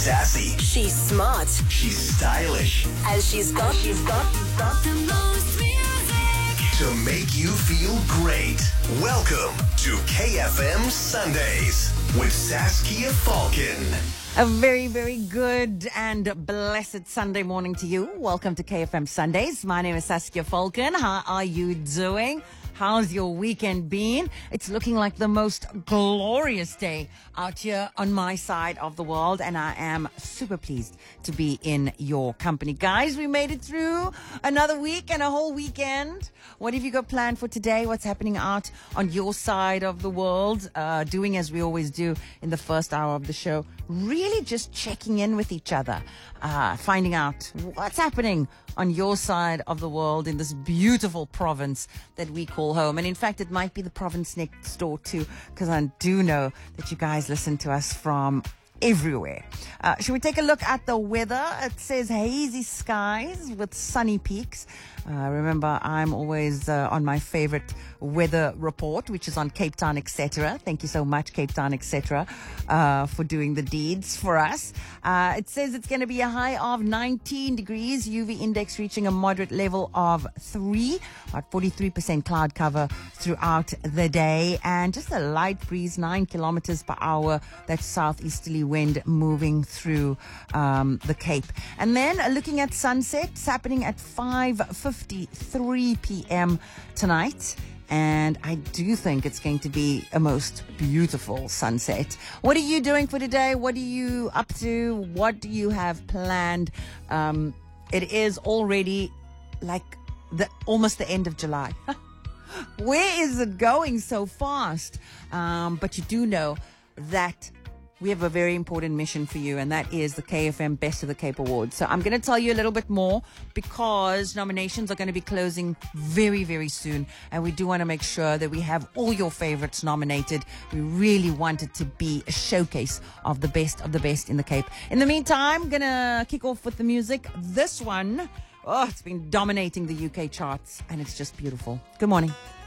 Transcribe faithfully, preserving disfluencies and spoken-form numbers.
sassy. She's smart. She's stylish. And she's got, she's got, she's got the most music. To make you feel great. Welcome to K F M Sundays with Saskia Falcon. A very, very good and blessed Sunday morning to you. Welcome to K F M Sundays. My name is Saskia Falcon. How are you doing? How's your weekend been? It's looking like the most glorious day out here on my side of the world, and I am super pleased to be in your company. Guys, we made it through another week and a whole weekend. What have you got planned for today? What's happening out on your side of the world? Uh, doing as we always do in the first hour of the show, really just checking in with each other, uh, finding out what's happening on your side of the world in this beautiful province that we call home. And in fact, it might be the province next door too, because I do know that you guys listen to us from everywhere. Uh, should we take a look at the weather? It says hazy skies with sunny peaks. Uh, remember, I'm always uh, on my favorite weather report, which is on Cape Town, et cetera. Thank you so much, Cape Town, et cetera, uh, for doing the deeds for us. Uh, it says it's going to be a high of nineteen degrees, U V index reaching a moderate level of three, about forty-three percent cloud cover throughout the day, and just a light breeze, nine kilometers per hour. That's southeasterly wind moving through um, the Cape. And then uh, looking at sunset, it's happening at five fifty-three p.m. tonight. And I do think it's going to be a most beautiful sunset. What are you doing for today? What are you up to? What do you have planned? Um, it is already like the almost the end of July. Where is it going so fast? Um, but you do know that we have a very important mission for you, and that is the K F M Best of the Cape Awards. So I'm going to tell you a little bit more because nominations are going to be closing very, very soon. And we do want to make sure that we have all your favorites nominated. We really want it to be a showcase of the best of the best in the Cape. In the meantime, I'm going to kick off with the music. This one, oh, it's been dominating the U K charts, and it's just beautiful. Good morning.